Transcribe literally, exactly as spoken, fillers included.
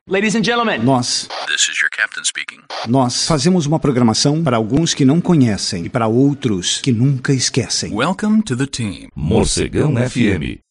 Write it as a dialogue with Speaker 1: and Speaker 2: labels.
Speaker 1: Ladies and gentlemen,
Speaker 2: Nós,
Speaker 3: This is your captain speaking.
Speaker 2: nós fazemos uma programação para alguns que não conhecem e para outros que nunca esquecem.
Speaker 3: Welcome to the team.
Speaker 4: Morcegão F M.